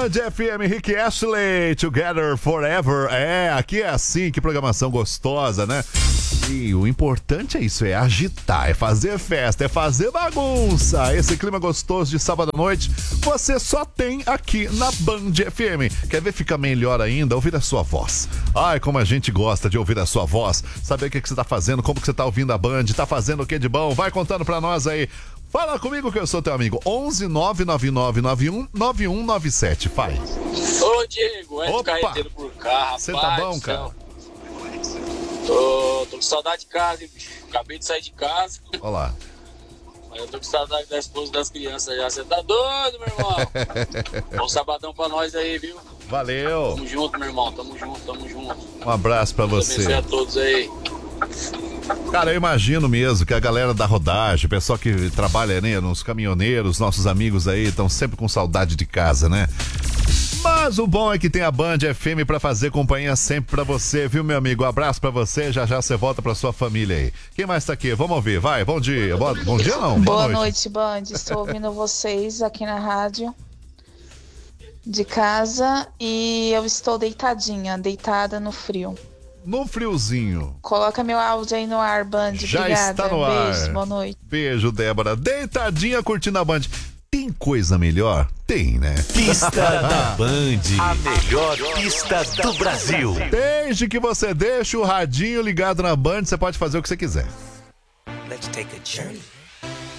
Band FM, Rick Astley, Together Forever. Aqui é assim, que programação gostosa, né? E o importante é isso, é agitar, é fazer festa, é fazer bagunça. Esse clima gostoso de sábado à noite, você só tem aqui na Band FM. Quer ver ficar melhor ainda? Ouvir a sua voz. Ai, como a gente gosta de ouvir a sua voz. Saber o que você tá fazendo, como que você tá ouvindo a Band, tá fazendo o que de bom. Vai contando pra nós aí. Fala comigo que eu sou teu amigo. 11 999 91 9197. Faz. Ô, Diego, é carreteiro por cá, rapaz. Você tá bom, cara? Tô com saudade de casa, hein, bicho. Acabei de sair de casa. Olá. Mas eu tô com saudade da esposa e das crianças já. Você tá doido, meu irmão? Bom sabadão pra nós aí, viu? Valeu. Tamo junto, meu irmão. Tamo junto. Um abraço pra você. Abençoe a todos aí. Cara, eu imagino mesmo que a galera da rodagem, o pessoal que trabalha, né, nos caminhoneiros, nossos amigos aí, estão sempre com saudade de casa, né? Mas o bom é que tem a Band FM pra fazer companhia sempre pra você, viu, meu amigo? Um abraço pra você, já você volta pra sua família aí. Quem mais tá aqui? Vamos ouvir, vai, bom dia. Bom dia não, boa noite, Band. Estou ouvindo vocês aqui na rádio de casa e eu estou deitada no frio. No friozinho. Coloca meu áudio aí no ar, Band. Já obrigada. está no ar. Beijo, boa noite. Beijo, Débora. Deitadinha curtindo a Band. Tem coisa melhor? Tem, né? Pista da Band. A melhor pista do Brasil. Desde que você deixe o radinho ligado na Band, você pode fazer o que você quiser. Let's take a journey.